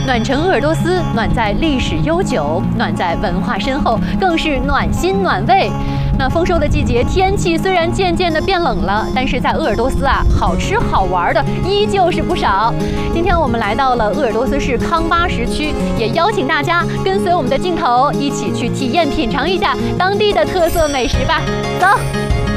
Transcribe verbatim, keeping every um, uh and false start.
暖城鄂尔多斯，暖在历史悠久，暖在文化深厚，更是暖心暖胃。那丰收的季节，天气虽然渐渐的变冷了，但是在鄂尔多斯啊，好吃好玩的依旧是不少。今天我们来到了鄂尔多斯市康巴什区，也邀请大家跟随我们的镜头一起去体验品尝一下当地的特色美食吧。走。